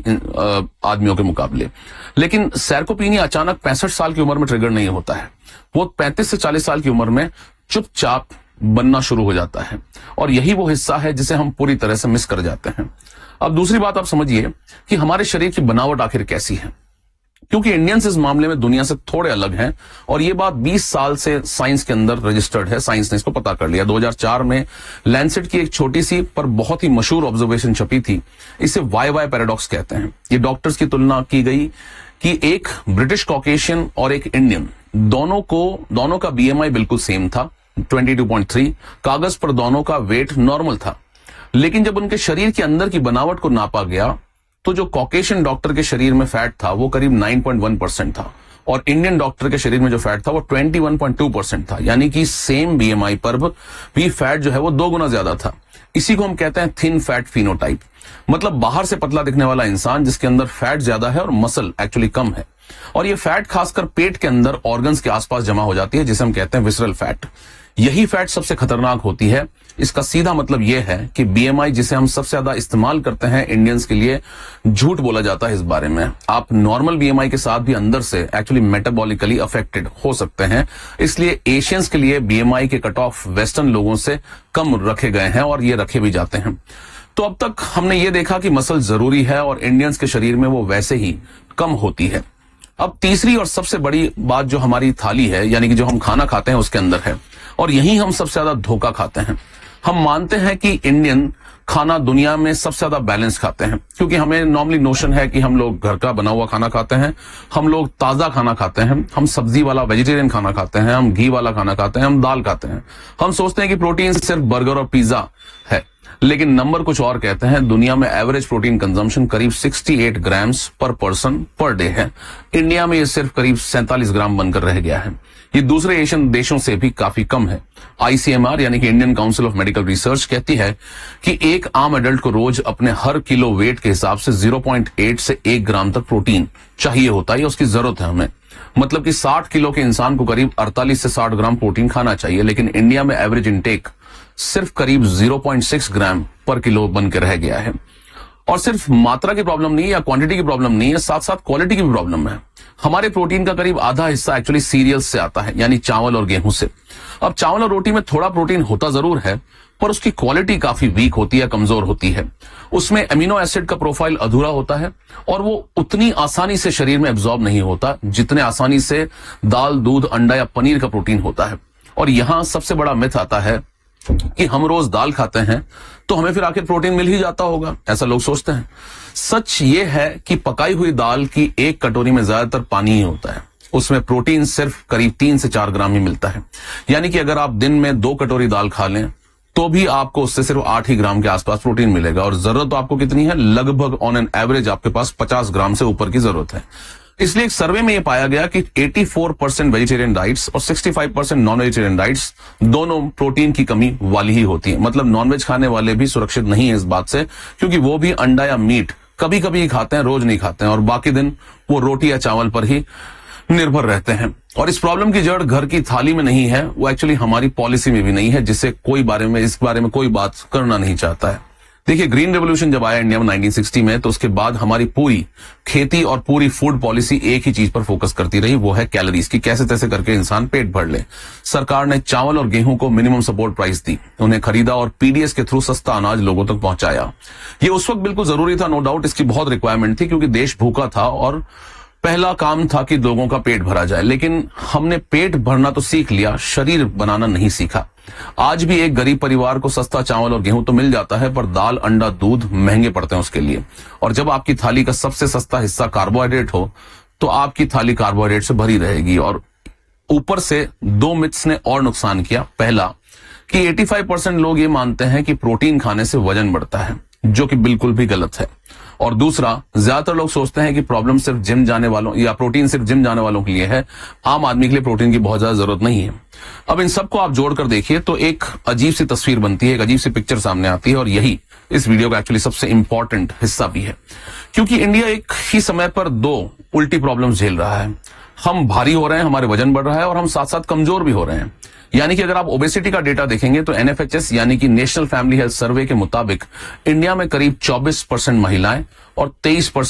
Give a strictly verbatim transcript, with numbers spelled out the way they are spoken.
आदमियों के मुकाबले। लेकिन सैरकोपीनिया अचानक पैंसठ साल की उम्र में ट्रिगर नहीं होता है, वो पैंतीस से चालीस साल की उम्र में चुपचाप बनना शुरू हो जाता है, और यही वो हिस्सा है जिसे हम पूरी तरह से मिस कर जाते हैं। अब दूसरी बात आप समझिए कि हमारे शरीर की बनावट आखिर कैसी है, क्योंकि इंडियंस इस मामले में दुनिया से थोड़े अलग हैं, और ये बात बीस साल से साइंस के अंदर रजिस्टर्ड है, साइंस ने इसको पता कर लिया। दो हज़ार चार में लैंसेट की एक छोटी सी पर बहुत ही मशहूर ऑब्जर्वेशन छपी थी, इसे वाई वाई पैराडॉक्स कहते हैं। ये डॉक्टर्स की तुलना की गई कि एक ब्रिटिश कॉकेशियन और एक इंडियन, दोनों को दोनों का बीएमआई बिल्कुल सेम था, बाईस पॉइंट तीन, कागज पर दोनों का वेट नॉर्मल था। लेकिन जब उनके शरीर के अंदर की बनावट को नापा गया तो जो कॉकेशियन डॉक्टर के शरीर में फैट था वो करीब नौ पॉइंट एक परसेंट था, और इंडियन डॉक्टर के शरीर में जो फैट था वो इक्कीस पॉइंट दो परसेंट था। यानी कि सेम बीएमआई पर भी फैट जो है वो दो गुना ज्यादा था। इसी को हम कहते हैं थिन फैट फिनोटाइप, मतलब बाहर से पतला दिखने वाला इंसान जिसके अंदर फैट ज्यादा है और मसल एक्चुअली कम है। और ये फैट खासकर पेट के अंदर ऑर्गन्स के आसपास जमा हो जाती है, जिसे हम कहते हैं विसरल फैट। यही फैट सबसे खतरनाक होती है। इसका सीधा मतलब यह है कि बीएमआई, जिसे हम सबसे ज्यादा इस्तेमाल करते हैं इंडियंस के लिए, झूठ बोला जाता है इस बारे में। आप नॉर्मल बीएमआई के साथ भी अंदर से एक्चुअली मेटाबॉलिकली अफेक्टेड हो सकते हैं। इसलिए एशियंस के लिए बीएमआई के कट ऑफ वेस्टर्न लोगों से कम रखे गए हैं, और ये रखे भी जाते हैं। तो अब तक हमने ये देखा कि मसल जरूरी है और इंडियंस के शरीर में वो वैसे ही कम होती है। अब तीसरी और सबसे बड़ी बात जो हमारी थाली है, यानी कि जो हम खाना खाते हैं, उसके अंदर है, और यही हम सबसे ज्यादा धोखा खाते हैं। हम मानते हैं कि इंडियन खाना दुनिया में सबसे ज्यादा बैलेंस खाते हैं, क्योंकि हमें नॉर्मली नोशन है कि हम लोग घर का बना हुआ खाना खाते हैं, हम लोग ताजा खाना खाते हैं, हम सब्जी वाला वेजिटेरियन खाना खाते हैं, हम घी वाला खाना खाते हैं, हम दाल खाते हैं। हम सोचते हैं कि प्रोटीन सिर्फ बर्गर और पिज्जा है, लेकिन नंबर कुछ और कहते हैं। दुनिया में एवरेज प्रोटीन कंजम्पशन करीब अड़सठ ग्राम्स पर पर्सन पर डे है। इंडिया में ये सिर्फ करीब सैंतालीस ग्राम बनकर रह गया है। ये दूसरे एशियन देशों से भी काफी कम है। आईसीएमआर यानी कि Indian council of medical research कहती है कि एक आम एडल्ट को रोज अपने हर किलो वेट के हिसाब से ज़ीरो पॉइंट आठ से एक ग्राम तक प्रोटीन चाहिए होता है, उसकी जरूरत है हमें। मतलब कि साठ किलो के इंसान को करीब अड़तालीस से साठ ग्राम प्रोटीन खाना चाहिए, लेकिन इंडिया में एवरेज इंटेक सिर्फ करीब ज़ीरो पॉइंट छह ग्राम पर किलो बनकर रह गया है। और सिर्फ मात्रा की प्रॉब्लम नहीं है या क्वांटिटी की प्रॉब्लम नहीं है, साथ साथ क्वालिटी की भी प्रॉब्लम है। हमारे प्रोटीन का करीब आधा हिस्सा एक्चुअली सीरियल्स से आता है, यानी चावल और गेहूं से। अब चावल और रोटी में थोड़ा प्रोटीन होता जरूर है, पर उसकी क्वालिटी काफी वीक होती है, कमजोर होती है। उसमें एमिनो एसिड का प्रोफाइल अधूरा होता है, और वो उतनी आसानी से शरीर में एब्जॉर्ब नहीं होता जितने आसानी से दाल, दूध, अंडा या पनीर का प्रोटीन होता है। और यहां सबसे बड़ा मिथ आता है कि हम रोज दाल खाते हैं तो हमें फिर आखिर प्रोटीन मिल ही जाता होगा, ऐसा लोग सोचते हैं। सच ये है कि पकाई हुई दाल की एक कटोरी में ज्यादातर पानी ही होता है, उसमें प्रोटीन सिर्फ करीब तीन से चार ग्राम ही मिलता है। यानी कि अगर आप दिन में दो कटोरी दाल खा लें तो भी आपको उससे सिर्फ आठ ही ग्राम के आसपास प्रोटीन मिलेगा, और जरूरत तो आपको कितनी है, लगभग ऑन एन एवरेज आपके पास पचास ग्राम से ऊपर की जरूरत है। इसलिए एक सर्वे में यह पाया गया कि चौरासी परसेंट वेजिटेरियन डाइट्स और पैंसठ परसेंट नॉन वेजिटेरियन डाइट्स दोनों प्रोटीन की कमी वाली ही होती है। मतलब नॉनवेज खाने वाले भी सुरक्षित नहीं है इस बात से, क्योंकि वो भी अंडा या मीट कभी कभी ही खाते हैं, रोज नहीं खाते हैं, और बाकी दिन वो रोटी या चावल पर ही निर्भर रहते हैं। और इस प्रॉब्लम की जड़ घर की थाली में नहीं है, वो एक्चुअली हमारी पॉलिसी में भी नहीं है, जिससे कोई बारे में इस बारे में कोई बात करना नहीं चाहता है। देखिए, ग्रीन रेवोल्यूशन जब आया इंडिया में उन्नीस सौ साठ में, तो उसके बाद हमारी पूरी खेती और पूरी फूड पॉलिसी एक ही चीज पर फोकस करती रही, वो है कैलोरीज की, कैसे तैसे करके इंसान पेट भर ले। सरकार ने चावल और गेहूं को मिनिमम सपोर्ट प्राइस दी, उन्हें खरीदा और पीडीएस के थ्रू सस्ता अनाज लोगों तक पहुंचाया। ये उस वक्त बिल्कुल जरूरी था, नो डाउट, इसकी बहुत रिक्वायरमेंट थी, क्योंकि देश भूखा था और पहला काम था कि लोगों का पेट भरा जाए। लेकिन हमने पेट भरना तो सीख लिया, शरीर बनाना नहीं सीखा। आज भी एक गरीब परिवार को सस्ता चावल और गेहूं तो मिल जाता है, पर दाल, अंडा, दूध महंगे पड़ते हैं उसके लिए। और जब आपकी थाली का सबसे सस्ता हिस्सा कार्बोहाइड्रेट हो, तो आपकी थाली कार्बोहाइड्रेट से भरी रहेगी। और ऊपर से दो मिथ्स ने और नुकसान किया। पहला कि पचासी परसेंट लोग ये मानते हैं कि प्रोटीन खाने से वजन बढ़ता है, जो कि बिल्कुल भी गलत है। और दूसरा, ज्यादातर लोग सोचते हैं कि प्रॉब्लम सिर्फ जिम जाने वालों या प्रोटीन सिर्फ जिम जाने वालों के लिए है, आम आदमी के लिए प्रोटीन की बहुत ज्यादा जरूरत नहीं है। अब इन सबको आप जोड़कर देखिए तो एक अजीब सी तस्वीर बनती है, एक अजीब सी पिक्चर सामने आती है, और यही इस वीडियो का एक्चुअली सबसे इंपॉर्टेंट हिस्सा भी है। क्योंकि इंडिया एक ही समय पर दो उल्टी प्रॉब्लम्स झेल रहा है। हम भारी हो रहे हैं, हमारे वजन बढ़ रहा है, और हम साथ साथ कमजोर भी हो रहे हैं। यानी कि अगर आप ओबेसिटी का डेटा देखेंगे तो एनएफएचएस यानी कि नेशनल फैमिली हेल्थ सर्वे के मुताबिक इंडिया में करीब चौबीस परसेंट महिलाएं और तेईस परसेंट